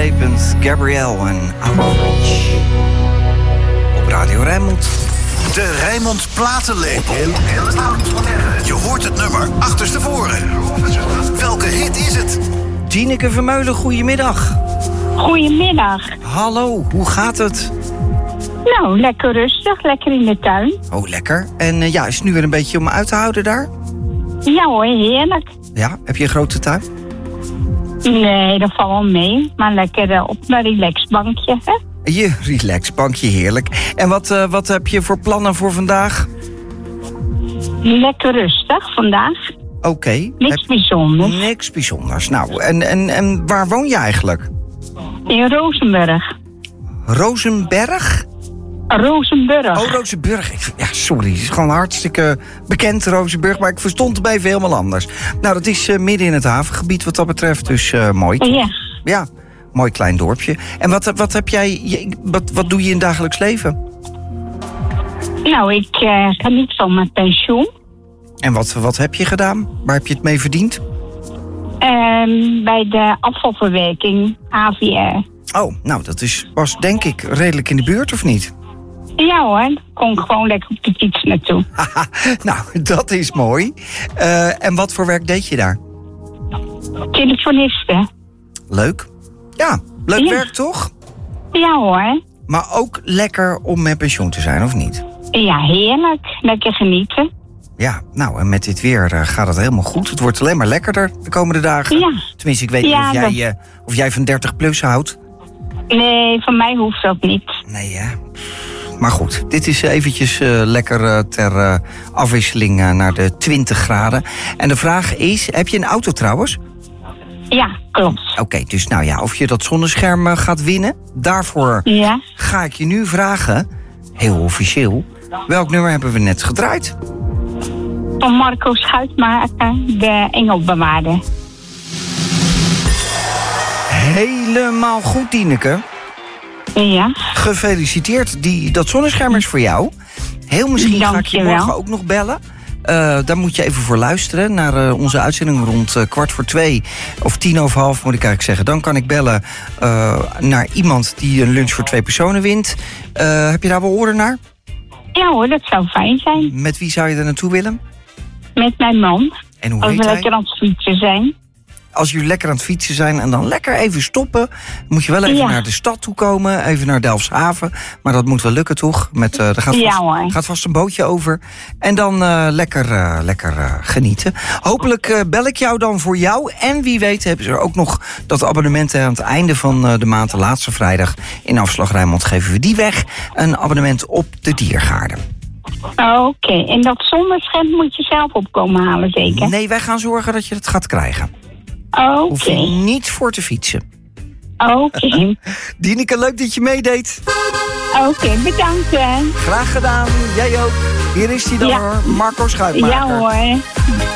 meeslepend Gabrielle en Outreach. Op Radio Rijnmond. De Rijnmond Platenlepel. Je hoort het nummer achterstevoren. Welke hit is het? Tineke Vermeulen, goedemiddag. Goedemiddag. Hallo, hoe gaat het? Nou, lekker rustig, lekker in de tuin. Oh, lekker. En is het nu weer een beetje om uit te houden daar? Ja hoor, heerlijk. Ja, heb je een grote tuin? Nee, dat valt wel mee. Maar lekker op mijn relaxbankje. Hè? Je relaxbankje, heerlijk. En wat heb je voor plannen voor vandaag? Lekker rustig vandaag. Oké. Niks bijzonders. Niks bijzonders. Nou, en waar woon je eigenlijk? In Rozenburg. Rozenberg? Rozenburg. Oh, Rozenburg. Ja, sorry. Het is gewoon hartstikke bekend, Rozenburg. Maar ik verstond het even helemaal anders. Nou, dat is midden in het havengebied wat dat betreft. Dus mooi. Ja. Ja, mooi klein dorpje. En wat heb jij... Wat doe je in het dagelijks leven? Nou, ik geniet van mijn pensioen. En wat heb je gedaan? Waar heb je het mee verdiend? Bij de afvalverwerking, AVR. Oh, nou, dat was denk ik redelijk in de buurt, of niet? Ja hoor, kon ik gewoon lekker op de fiets naartoe. Nou, dat is mooi. En wat voor werk deed je daar? Telefoniste. Leuk. Ja, leuk werk toch? Ja hoor. Maar ook lekker om met pensioen te zijn, of niet? Ja, heerlijk. Lekker genieten. Ja, nou, en met dit weer gaat het helemaal goed. Het wordt alleen maar lekkerder de komende dagen. Ja. Tenminste, ik weet niet of jij van 30 plus houdt. Nee, van mij hoeft dat niet. Nee, hè? Maar goed, dit is eventjes lekker ter afwisseling naar de 20 graden. En de vraag is, heb je een auto trouwens? Ja, klopt. Oké, dus nou ja, of je dat zonnescherm gaat winnen. Daarvoor ga ik je nu vragen, heel officieel, welk nummer hebben we net gedraaid? Van Marco Schuitmaker, de Engelbewaarder. Helemaal goed, Tineke. Ja. Gefeliciteerd. Dat zonnescherm is voor jou. Heel misschien ga ik je morgen ook nog bellen. Daar moet je even voor luisteren. Naar onze uitzending rond 2:15. Of 1:10 moet ik eigenlijk zeggen. Dan kan ik bellen naar iemand die een lunch voor 2 personen wint. Heb je daar wel oren naar? Ja hoor, dat zou fijn zijn. Met wie zou je er naartoe willen? Met mijn man. En hoe als heet we hij? lekker aan het fietsen zijn. Als jullie lekker aan het fietsen zijn en dan lekker even stoppen, moet je wel even naar de stad toe komen, even naar Delfshaven. Maar dat moet wel lukken, toch? Er gaat vast een bootje over. En dan lekker genieten. Hopelijk bel ik jou dan voor jou. En wie weet hebben ze er ook nog dat abonnement aan het einde van de maand, de laatste vrijdag in Afslag Rijnmond, geven we die weg. Een abonnement op de Diergaarden. Oké, en dat zonnescherm moet je zelf opkomen halen, zeker? Nee, wij gaan zorgen dat je het gaat krijgen. Oké. Hoef je niet voor te fietsen. Oké. Dineke, leuk dat je meedeed. Oké, bedankt. Hè. Graag gedaan. Jij ook. Hier is hij dan hoor. Marco Schuitmaker. Ja hoor.